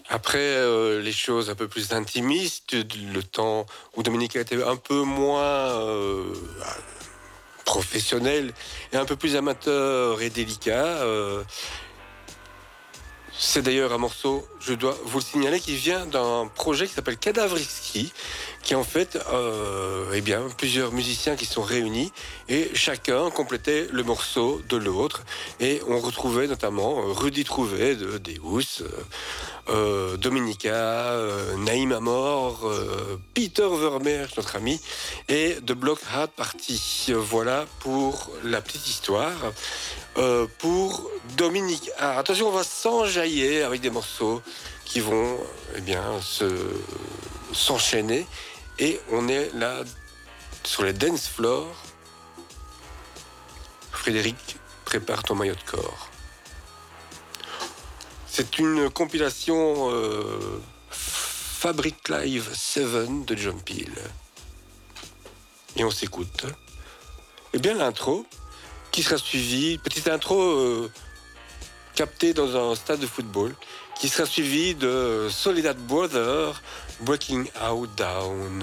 Après, les choses un peu plus intimistes, le temps où Dominique a été un peu moins professionnel et un peu plus amateur et délicat. C'est d'ailleurs un morceau, je dois vous le signaler, qui vient d'un projet qui s'appelle Cadavriski, qui est en fait eh bien, plusieurs musiciens qui sont réunis et chacun complétait le morceau de l'autre. Et on retrouvait notamment Rudy Trouvé de Deus, Dominica, Naïm Amor, Peter Vermeer, notre ami, et The Block Hat Party. Voilà pour la petite histoire. Pour Dominique. Ah, attention, on va s'enjailler avec des morceaux qui vont eh bien, s'enchaîner. Et on est là sur les dance floors. Frédéric, prépare ton maillot de corps. C'est une compilation Fabric Live 7 de John Peel. Et on s'écoute. Eh bien, l'intro, qui sera suivie, petite intro captée dans un stade de football, qui sera suivie de Soledad Brother, Breaking Out Down.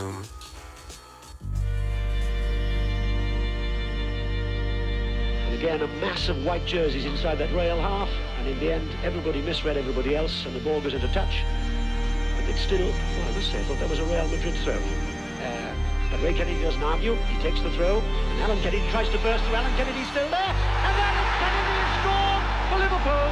And again, a mass of white jerseys inside that rail half, and in the end, everybody misread everybody else, and the ball goes into touch. But it's still, well, I must say, I thought that was a Real Madrid throw. But Ray Kennedy doesn't argue. He takes the throw, and Alan Kennedy tries to burst through. Alan Kennedy's still there, and Alan Kennedy has scored for Liverpool.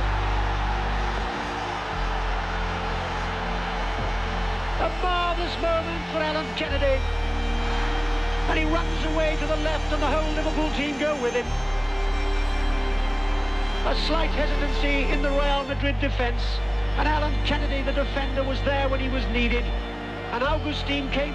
A marvellous moment for Alan Kennedy. And he runs away to the left, and the whole Liverpool team go with him. A slight hesitancy in the Real Madrid defence, and Alan Kennedy, the defender, was there when he was needed. And Augustine came